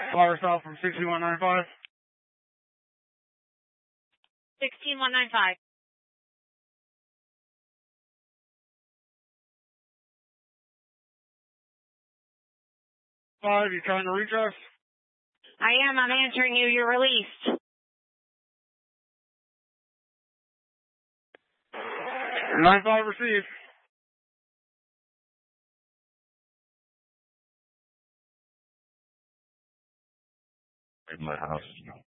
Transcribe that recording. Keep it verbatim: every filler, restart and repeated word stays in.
Fire south from sixteen one nine five. sixteen one nine five. Five, you trying to reach us? I am. I'm answering you. You're released. nine five received. In my house.